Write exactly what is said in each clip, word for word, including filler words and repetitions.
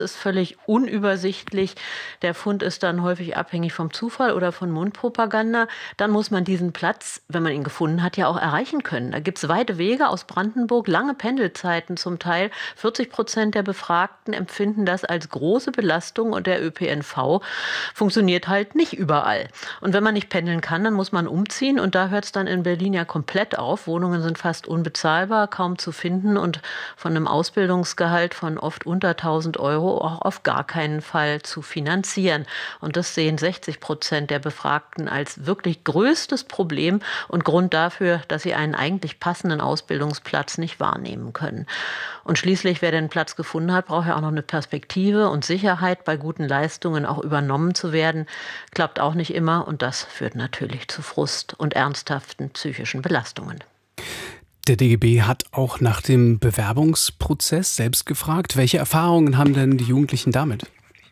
ist völlig unübersichtlich. Der Fund ist dann häufig abhängig vom Zufall oder von Mundpropaganda. Dann muss man diesen Platz, wenn man ihn gefunden hat, ja auch erreichen können. Da gibt es weite Wege aus Brandenburg, lange Pendelzeiten zum Teil. vierzig Prozent der Befragten empfinden das als große Belastung und der Ö P N V funktioniert halt nicht überall. Und wenn man nicht pendeln kann, dann muss man umziehen und da hört es dann in Berlin ja komplett auf. Wohnungen sind fast unbezahlbar, kaum zu finden und von einem Ausbildungsgehalt von oft unter tausend Euro auch auf gar keinen Fall zu finanzieren. Und das sehen sechzig Prozent der Befragten als wirklich größtes Problem und Grund dafür, dass sie einen eigentlich passenden Ausbildungsplatz nicht wahrnehmen können. Und schließlich, wer den Platz gefunden hat, braucht ja auch noch eine Perspektive und Sicherheit, bei guten Leistungen auch übernommen zu werden. Klappt auch nicht immer und das führt natürlich zu Frust und ernsthaften psychischen Belastungen. Der D G B hat auch nach dem Bewerbungsprozess selbst gefragt. Welche Erfahrungen haben denn die Jugendlichen damit?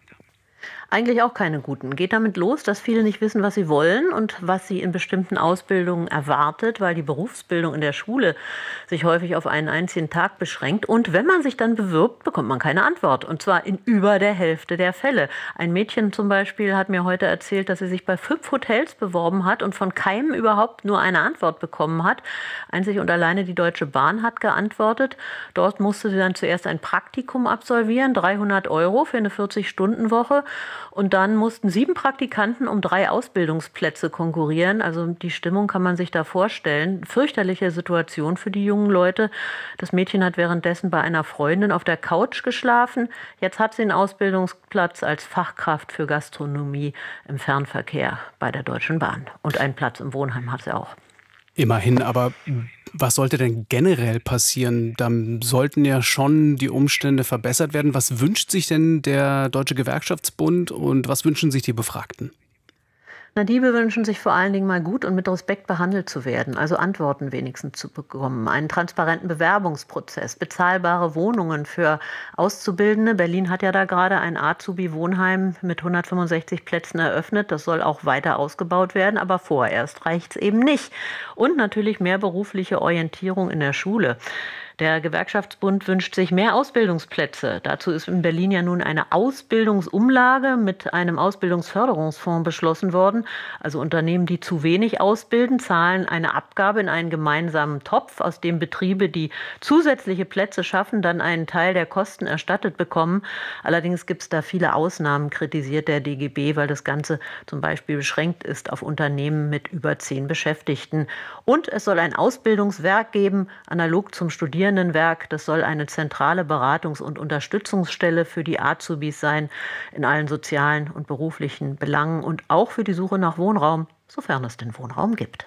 Eigentlich auch keine guten. Geht damit los, dass viele nicht wissen, was sie wollen und was sie in bestimmten Ausbildungen erwartet, weil die Berufsbildung in der Schule sich häufig auf einen einzigen Tag beschränkt. Und wenn man sich dann bewirbt, bekommt man keine Antwort. Und zwar in über der Hälfte der Fälle. Ein Mädchen zum Beispiel hat mir heute erzählt, dass sie sich bei fünf Hotels beworben hat und von keinem überhaupt nur eine Antwort bekommen hat. Einzig und alleine die Deutsche Bahn hat geantwortet. Dort musste sie dann zuerst ein Praktikum absolvieren, dreihundert Euro für eine vierzig-Stunden-Woche. Und dann mussten sieben Praktikanten um drei Ausbildungsplätze konkurrieren. Also die Stimmung kann man sich da vorstellen. Fürchterliche Situation für die jungen Leute. Das Mädchen hat währenddessen bei einer Freundin auf der Couch geschlafen. Jetzt hat sie einen Ausbildungsplatz als Fachkraft für Gastronomie im Fernverkehr bei der Deutschen Bahn. Und einen Platz im Wohnheim hat sie auch. Immerhin, aber was sollte denn generell passieren? Dann sollten ja schon die Umstände verbessert werden. Was wünscht sich denn der Deutsche Gewerkschaftsbund und was wünschen sich die Befragten? Na, die wünschen sich vor allen Dingen mal gut und mit Respekt behandelt zu werden, also Antworten wenigstens zu bekommen, einen transparenten Bewerbungsprozess, bezahlbare Wohnungen für Auszubildende. Berlin hat ja da gerade ein Azubi-Wohnheim mit hundertfünfundsechzig Plätzen eröffnet. Das soll auch weiter ausgebaut werden, aber vorerst reicht es eben nicht. Und natürlich mehr berufliche Orientierung in der Schule. Der Gewerkschaftsbund wünscht sich mehr Ausbildungsplätze. Dazu ist in Berlin ja nun eine Ausbildungsumlage mit einem Ausbildungsförderungsfonds beschlossen worden. Also Unternehmen, die zu wenig ausbilden, zahlen eine Abgabe in einen gemeinsamen Topf, aus dem Betriebe, die zusätzliche Plätze schaffen, dann einen Teil der Kosten erstattet bekommen. Allerdings gibt es da viele Ausnahmen, kritisiert der D G B, weil das Ganze zum Beispiel beschränkt ist auf Unternehmen mit über zehn Beschäftigten. Und es soll ein Ausbildungswerk geben, analog zum Studieren. Werk. Das soll eine zentrale Beratungs- und Unterstützungsstelle für die Azubis sein, in allen sozialen und beruflichen Belangen und auch für die Suche nach Wohnraum, sofern es den Wohnraum gibt.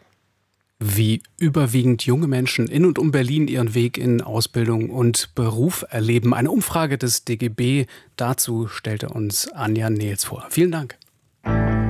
Wie überwiegend junge Menschen in und um Berlin ihren Weg in Ausbildung und Beruf erleben. Eine Umfrage des D G B dazu stellte uns Anja Nehls vor. Vielen Dank.